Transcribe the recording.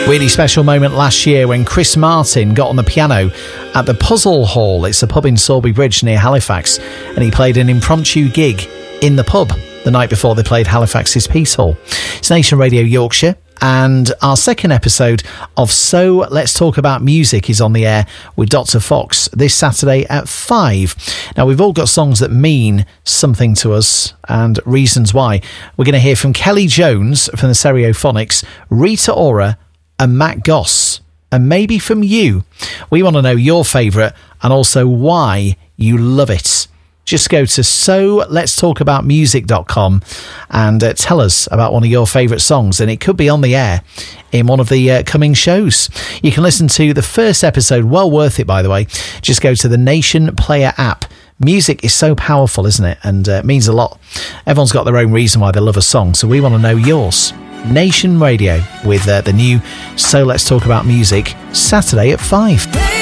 Really special moment last year when Chris Martin got on the piano at the Puzzle Hall. It's a pub in Sorby Bridge near Halifax, and he played an impromptu gig in the pub the night before they played Halifax's Peace Hall. It's Nation Radio Yorkshire, and our second episode of So Let's Talk About Music is on the air with Dr. Fox this Saturday at 5. Now, we've all got songs that mean something to us and reasons why. We're going to hear from Kelly Jones from the Stereophonics, Rita Ora and Matt Goss, and maybe from you. We want to know your favourite and also why you love it. Just go to soletstalkaboutmusic.com and tell us about one of your favourite songs, and it could be on the air in one of the coming shows. You can listen to the first episode, well worth it, by the way. Just go to the Nation Player app. Music is so powerful, isn't it? And it means a lot. Everyone's got their own reason why they love a song, so we want to know yours. Nation Radio with the new So Let's Talk About Music, Saturday at 5.